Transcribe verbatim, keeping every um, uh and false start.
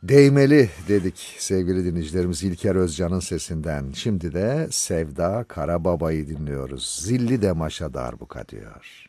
Değmeli dedik sevgili dinleyicilerimiz İlker Özcan'ın sesinden. Şimdi de Sevda Karababa'yı dinliyoruz. Zilli de maşa darbuka diyor.